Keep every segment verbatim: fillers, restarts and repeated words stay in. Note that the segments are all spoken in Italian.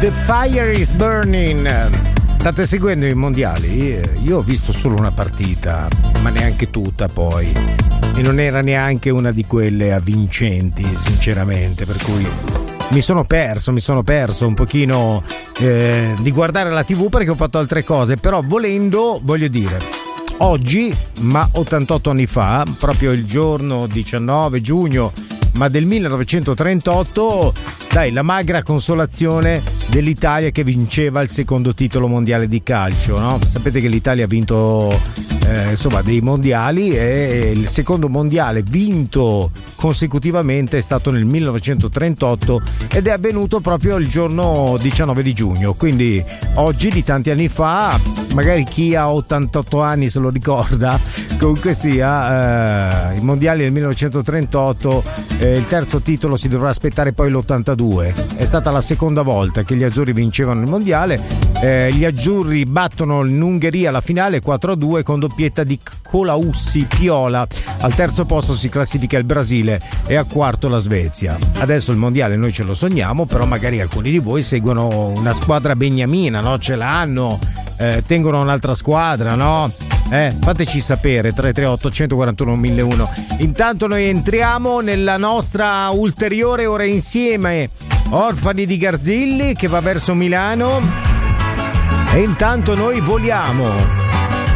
The Fire is Burning. State seguendo i mondiali? Io ho visto solo una partita, ma neanche tutta poi. E non era neanche una di quelle avvincenti, sinceramente, per cui mi sono perso, mi sono perso un pochino eh, di guardare la tivù perché ho fatto altre cose, però volendo, voglio dire, oggi, ma ottantotto anni fa, proprio il giorno diciannove giugno, ma del millenovecentotrentotto, dai, la magra consolazione dell'Italia che vinceva il secondo titolo mondiale di calcio, no? Sapete che l'Italia ha vinto eh, insomma dei mondiali e il secondo mondiale vinto consecutivamente è stato nel millenovecentotrentotto ed è avvenuto proprio il giorno diciannove di giugno, quindi oggi di tanti anni fa, magari chi ha ottantotto anni se lo ricorda, comunque sia eh, i mondiali del millenovecentotrentotto, eh, il terzo titolo si dovrà aspettare poi l'ottantadue, è stata la seconda volta che gli azzurri vincevano il mondiale, eh, gli azzurri battono in Ungheria la finale quattro a due con doppietta di Colaussi Piola, al terzo posto si classifica il Brasile e a quarto la Svezia. Adesso il mondiale noi ce lo sogniamo, però magari alcuni di voi seguono una squadra beniamina, no? Ce l'hanno, eh, tengono un'altra squadra, no? Eh, fateci sapere tre tre otto uno quattro uno mille uno. Intanto noi entriamo nella nostra ulteriore ora insieme, Orfani di Garzilli che va verso Milano, e intanto noi voliamo,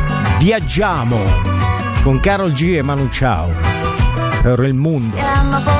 viaggiamo con Karol G e Manu Chao per il mondo.